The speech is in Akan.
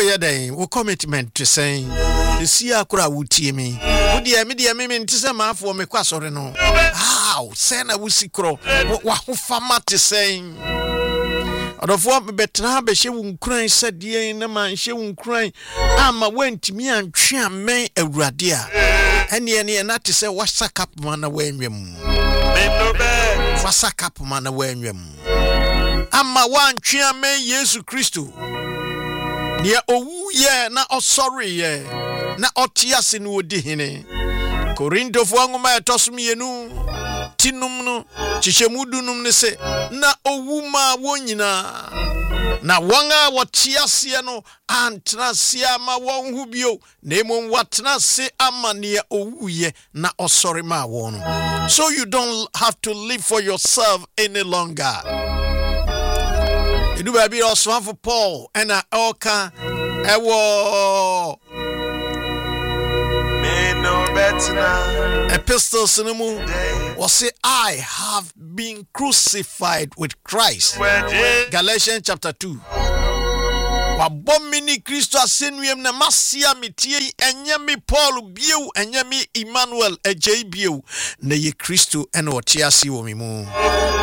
woyɛ dɛn wo commitment to saying esi akora wotie me wo de me nte sɛ maafo me kwasɔre no how sɛ na wosi kro wa ho fama te saying adofo betena behye wo nkran sɛdeɛ na ma nhye wo nkran ama wantimi antwe amen awurade a ɛne na te sɛ wasaka poma na wanwam wasaka poma na wanwam ama wantwe amen Yesu Kristo ne owu ye na osori ye na otiase no odi hene Korintofo angoma etosom yenu tinum no chichemudunum ne se na owu ma wonyina na wanga wotiase no antrase ama wonhu bio na emom watrase ama ne owu ye na osori ma won. So you don't have to live for yourself any longer. Edu baby also for Paul and Elka ewo me no better epistles in was say I have been crucified with Christ. Galatians chapter 2. Wabomini Christo asenuem na masia mitie enye mi Paul biu enye mi Emmanuel ejei biu na ye Christo ene otiasi wo mi mu.